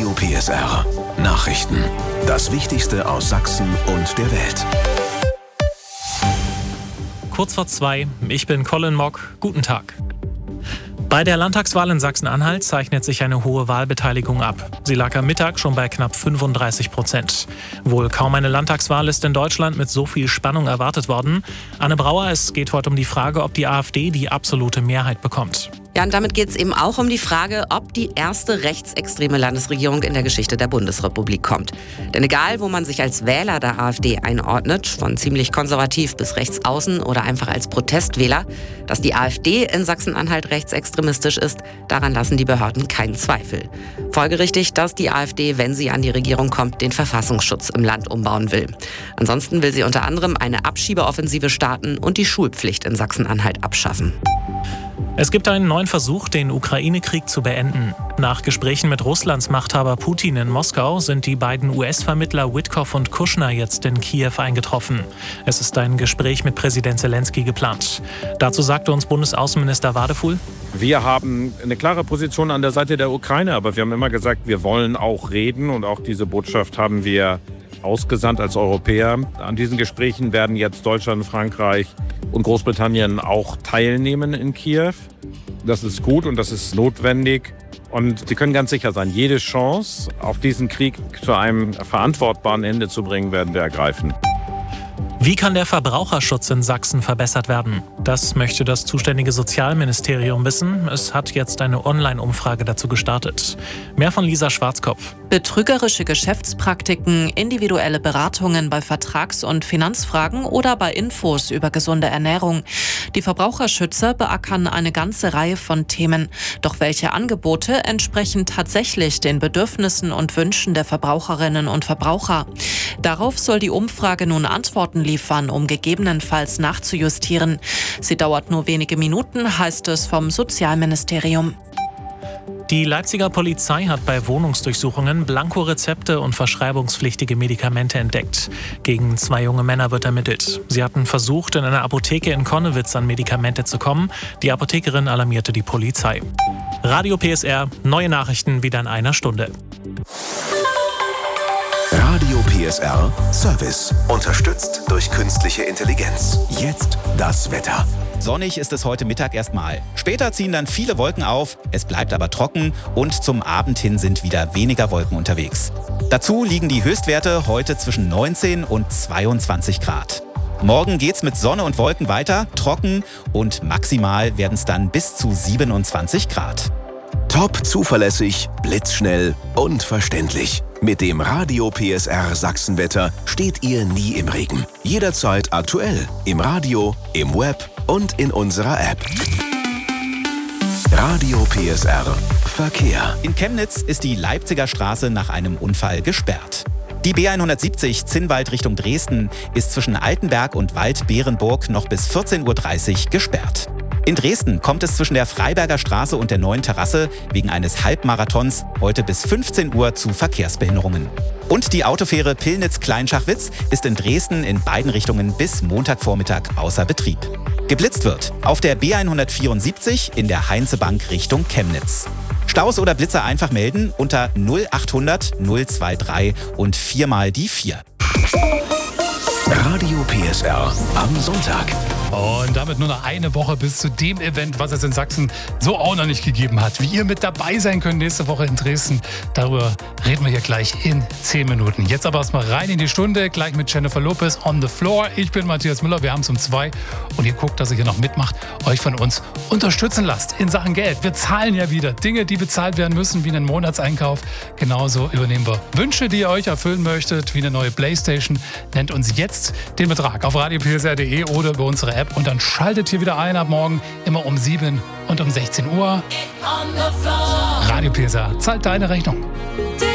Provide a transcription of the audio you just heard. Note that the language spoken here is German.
Radio PSR. Nachrichten. Das Wichtigste aus Sachsen und der Welt. Kurz vor 2, ich bin Colin Mock. Guten Tag. Bei der Landtagswahl in Sachsen-Anhalt zeichnet sich eine hohe Wahlbeteiligung ab. Sie lag am Mittag schon bei knapp 35%. Wohl kaum eine Landtagswahl ist in Deutschland mit so viel Spannung erwartet worden. Anne Brauer, es geht heute um die Frage, ob die AfD die absolute Mehrheit bekommt. Ja, und damit geht es eben auch um die Frage, ob die erste rechtsextreme Landesregierung in der Geschichte der Bundesrepublik kommt. Denn egal, wo man sich als Wähler der AfD einordnet, von ziemlich konservativ bis rechts außen oder einfach als Protestwähler, dass die AfD in Sachsen-Anhalt rechtsextremistisch ist, daran lassen die Behörden keinen Zweifel. Folgerichtig, dass die AfD, wenn sie an die Regierung kommt, den Verfassungsschutz im Land umbauen will. Ansonsten will sie unter anderem eine Abschiebeoffensive starten und die Schulpflicht in Sachsen-Anhalt abschaffen. Es gibt einen neuen Versuch, den Ukraine-Krieg zu beenden. Nach Gesprächen mit Russlands Machthaber Putin in Moskau sind die beiden US-Vermittler Witkoff und Kushner jetzt in Kiew eingetroffen. Es ist ein Gespräch mit Präsident Zelensky geplant. Dazu sagte uns Bundesaußenminister Wadefuhl: Wir haben eine klare Position an der Seite der Ukraine, aber wir haben immer gesagt, wir wollen auch reden, und auch diese Botschaft haben wir ausgesandt als Europäer. An diesen Gesprächen werden jetzt Deutschland, Frankreich und Großbritannien auch teilnehmen in Kiew. Das ist gut und das ist notwendig. Und Sie können ganz sicher sein, jede Chance, auch diesen Krieg zu einem verantwortbaren Ende zu bringen, werden wir ergreifen. Wie kann der Verbraucherschutz in Sachsen verbessert werden? Das möchte das zuständige Sozialministerium wissen. Es hat jetzt eine Online-Umfrage dazu gestartet. Mehr von Lisa Schwarzkopf. Betrügerische Geschäftspraktiken, individuelle Beratungen bei Vertrags- und Finanzfragen oder bei Infos über gesunde Ernährung. Die Verbraucherschützer beackern eine ganze Reihe von Themen. Doch welche Angebote entsprechen tatsächlich den Bedürfnissen und Wünschen der Verbraucherinnen und Verbraucher? Darauf soll die Umfrage nun Antworten liefern, um gegebenenfalls nachzujustieren. Sie dauert nur wenige Minuten, heißt es vom Sozialministerium. Die Leipziger Polizei hat bei Wohnungsdurchsuchungen Blankorezepte und verschreibungspflichtige Medikamente entdeckt. Gegen 2 junge Männer wird ermittelt. Sie hatten versucht, in einer Apotheke in Connewitz an Medikamente zu kommen. Die Apothekerin alarmierte die Polizei. Radio PSR, neue Nachrichten wieder in einer Stunde. Radio PSR Service. Unterstützt durch künstliche Intelligenz. Jetzt das Wetter. Sonnig ist es heute Mittag erstmal. Später ziehen dann viele Wolken auf, es bleibt aber trocken und zum Abend hin sind wieder weniger Wolken unterwegs. Dazu liegen die Höchstwerte heute zwischen 19 und 22 Grad. Morgen geht's mit Sonne und Wolken weiter, trocken und maximal werden es dann bis zu 27 Grad. Top zuverlässig, blitzschnell und verständlich. Mit dem Radio PSR Sachsenwetter steht ihr nie im Regen. Jederzeit aktuell. Im Radio, im Web und in unserer App. Radio PSR Verkehr. In Chemnitz ist die Leipziger Straße nach einem Unfall gesperrt. Die B170 Zinnwald Richtung Dresden ist zwischen Altenberg und Waldbeerenburg noch bis 14:30 Uhr gesperrt. In Dresden kommt es zwischen der Freiberger Straße und der Neuen Terrasse wegen eines Halbmarathons heute bis 15 Uhr zu Verkehrsbehinderungen. Und die Autofähre Pillnitz-Kleinschachwitz ist in Dresden in beiden Richtungen bis Montagvormittag außer Betrieb. Geblitzt wird auf der B174 in der Heinzebank Richtung Chemnitz. Staus oder Blitzer einfach melden unter 0800 023 und 4 mal die 4. Radio PSR am Sonntag. Und damit nur noch eine Woche bis zu dem Event, was es in Sachsen so auch noch nicht gegeben hat. Wie ihr mit dabei sein könnt nächste Woche in Dresden, darüber reden wir hier gleich in 10 Minuten. Jetzt aber erstmal rein in die Stunde, gleich mit Jennifer Lopez on the floor. Ich bin Matthias Müller, wir haben es um 2 und ihr guckt, dass ihr hier noch mitmacht, euch von uns unterstützen lasst in Sachen Geld. Wir zahlen ja wieder Dinge, die bezahlt werden müssen, wie einen Monatseinkauf. Genauso übernehmen wir Wünsche, die ihr euch erfüllen möchtet, wie eine neue Playstation. Nennt uns jetzt den Betrag auf radiopsr.de oder über unsere App und dann schaltet hier wieder ein ab morgen, immer um 7 und um 16 Uhr. Radio PSR zahlt deine Rechnung.